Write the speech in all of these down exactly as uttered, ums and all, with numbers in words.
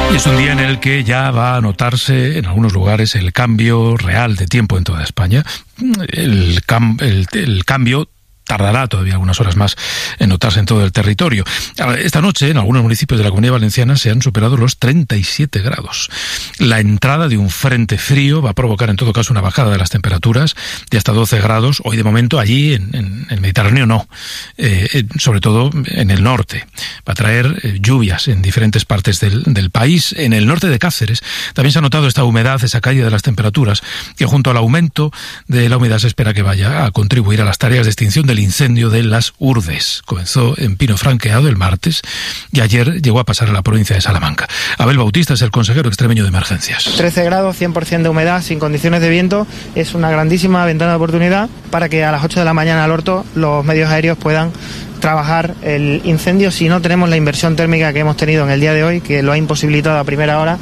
Y es un día en el que ya va a notarse en algunos lugares el cambio real de tiempo en toda España. El, cam- el, el cambio tardará todavía algunas horas más en notarse en todo el territorio. Esta noche, en algunos municipios de la Comunidad Valenciana, se han superado los treinta y siete grados. La entrada de un frente frío va a provocar, en todo caso, una bajada de las temperaturas de hasta doce grados. Hoy, de momento, allí, en, en el Mediterráneo, no. Eh, sobre todo en el norte. Va a traer eh, lluvias en diferentes partes del, del país. En el norte de Cáceres también se ha notado esta humedad, esa caída de las temperaturas, que junto al aumento de la humedad se espera que vaya a contribuir a las tareas de extinción del incendio de Las Urdes. Comenzó en Pino Franqueado el martes y ayer llegó a pasar a la provincia de Salamanca. Abel Bautista es el consejero extremeño de emergencias. trece grados, cien por ciento de humedad, sin condiciones de viento. Es una grandísima ventana de oportunidad para que a las ocho de la mañana al orto los medios aéreos puedan trabajar el incendio si no tenemos la inversión térmica que hemos tenido en el día de hoy, que lo ha imposibilitado a primera hora.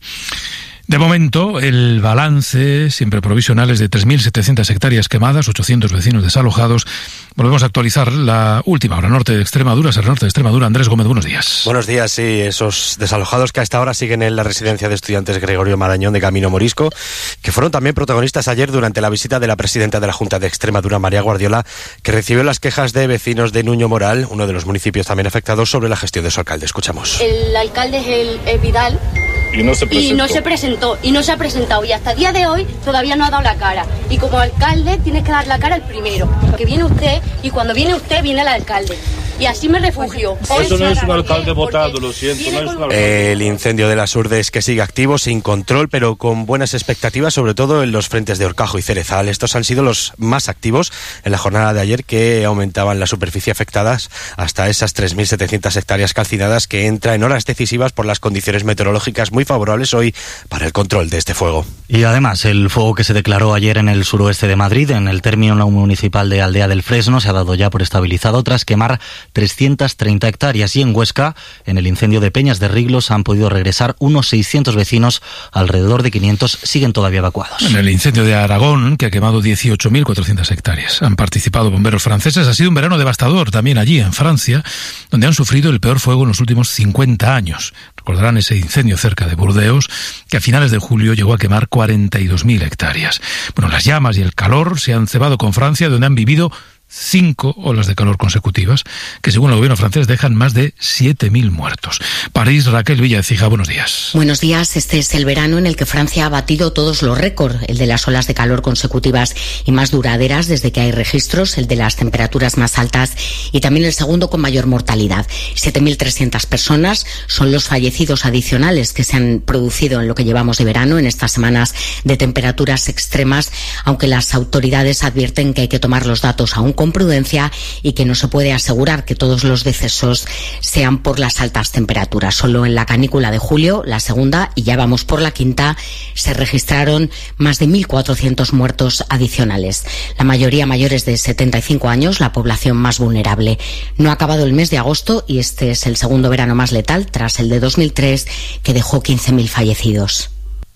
De momento, el balance, siempre provisional, es de tres mil setecientas hectáreas quemadas, ochocientos vecinos desalojados. Volvemos a actualizar la última hora. Norte de Extremadura, es el norte de Extremadura. Andrés Gómez, buenos días. Buenos días, sí. Esos desalojados que hasta ahora siguen en la residencia de estudiantes Gregorio Marañón de Camino Morisco, que fueron también protagonistas ayer durante la visita de la presidenta de la Junta de Extremadura, María Guardiola, que recibió las quejas de vecinos de Nuño Moral, uno de los municipios también afectados, sobre la gestión de su alcalde. Escuchamos. El alcalde es el, el Vidal. Y no se presentó. Y no se presentó, y no se ha presentado, y hasta el día de hoy todavía no ha dado la cara. Y como alcalde tienes que dar la cara el primero, porque viene usted, y cuando viene usted, viene el alcalde. Y así me refugio. Eso no es un alcalde votado, lo siento. No es un alcalde. El incendio de Las Urdes, que sigue activo, sin control, pero con buenas expectativas, sobre todo en los frentes de Horcajo y Cerezal. Estos han sido los más activos en la jornada de ayer, que aumentaban la superficie afectadas hasta esas tres mil setecientas hectáreas calcinadas, que entra en horas decisivas por las condiciones meteorológicas muy favorables hoy para el control de este fuego. Y además, el fuego que se declaró ayer en el suroeste de Madrid, en el término municipal de Aldea del Fresno, se ha dado ya por estabilizado tras quemar trescientas treinta hectáreas, y en Huesca, en el incendio de Peñas de Riglos, han podido regresar unos seiscientos vecinos, alrededor de quinientos siguen todavía evacuados. En el incendio de Aragón, que ha quemado dieciocho mil cuatrocientas hectáreas, han participado bomberos franceses. Ha sido un verano devastador también allí en Francia, donde han sufrido el peor fuego en los últimos cincuenta años. Recordarán ese incendio cerca de Burdeos, que a finales de julio llegó a quemar cuarenta y dos mil hectáreas. Bueno, las llamas y el calor se han cebado con Francia, donde han vivido cinco olas de calor consecutivas, que según el gobierno francés dejan más de siete mil muertos. París, Raquel Villaecija, buenos días. Buenos días. Este es el verano en el que Francia ha batido todos los récords, el de las olas de calor consecutivas y más duraderas desde que hay registros, el de las temperaturas más altas y también el segundo con mayor mortalidad. siete mil trescientas personas son los fallecidos adicionales que se han producido en lo que llevamos de verano, en estas semanas de temperaturas extremas, aunque las autoridades advierten que hay que tomar los datos aún con prudencia y que no se puede asegurar que todos los decesos sean por las altas temperaturas. Solo en la canícula de julio, la segunda, y ya vamos por la quinta, se registraron más de mil cuatrocientos muertos adicionales. La mayoría mayores de setenta y cinco años, la población más vulnerable. No ha acabado el mes de agosto y este es el segundo verano más letal, tras el de dos mil tres, que dejó quince mil fallecidos.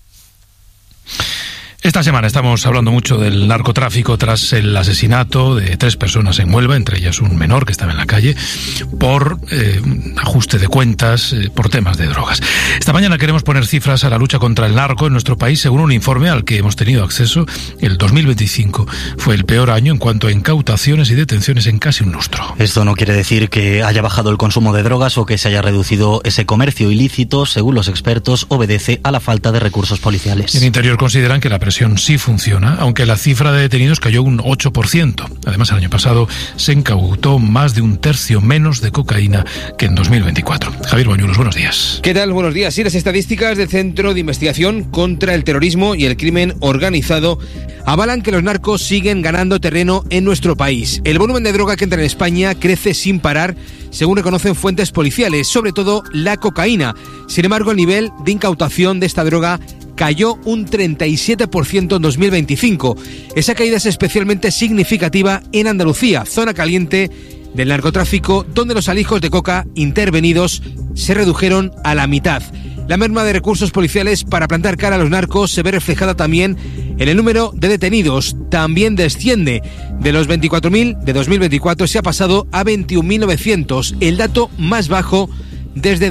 Esta semana estamos hablando mucho del narcotráfico tras el asesinato de tres personas en Huelva, entre ellas un menor que estaba en la calle, por eh, ajuste de cuentas, eh, por temas de drogas. Esta mañana queremos poner cifras a la lucha contra el narco en nuestro país. Según un informe al que hemos tenido acceso, el dos mil veinticinco fue el peor año en cuanto a incautaciones y detenciones en casi un lustro. Esto no quiere decir que haya bajado el consumo de drogas o que se haya reducido ese comercio ilícito. Según los expertos, obedece a la falta de recursos policiales. En Interior consideran que la presión sí funciona, aunque la cifra de detenidos cayó un ocho por ciento. Además, el año pasado se incautó más de un tercio menos de cocaína que en dos mil veinticuatro. Javier Bañuelos, buenos días. ¿Qué tal? Buenos días. Sí, las estadísticas del Centro de Investigación contra el Terrorismo y el Crimen Organizado avalan que los narcos siguen ganando terreno en nuestro país. El volumen de droga que entra en España crece sin parar, según reconocen fuentes policiales, sobre todo la cocaína. Sin embargo, el nivel de incautación de esta droga cayó un treinta y siete por ciento en dos mil veinticinco. Esa caída es especialmente significativa en Andalucía, zona caliente del narcotráfico, donde los alijos de coca intervenidos se redujeron a la mitad. La merma de recursos policiales para plantar cara a los narcos se ve reflejada también en el número de detenidos. También desciende. De los veinticuatro mil de dos mil veinticuatro se ha pasado a veintiún mil novecientos, el dato más bajo desde